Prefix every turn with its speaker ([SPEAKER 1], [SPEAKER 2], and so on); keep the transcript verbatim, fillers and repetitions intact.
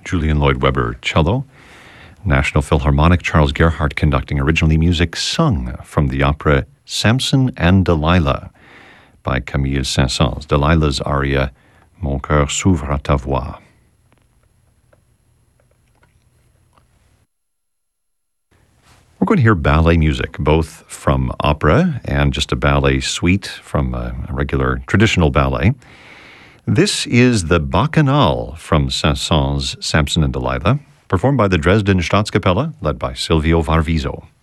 [SPEAKER 1] Julian Lloyd Webber, cello. National Philharmonic, Charles Gerhardt conducting. Originally music sung from the opera Samson and Delilah by Camille Saint-Saëns. Delilah's aria, Mon cœur s'ouvre à ta voix. We're going to hear ballet music, both from opera and just a ballet suite from a regular traditional ballet. This is the Bacchanal from Saint-Saëns' Samson and Delilah, performed by the Dresden Staatskapelle, led by Silvio Varviso.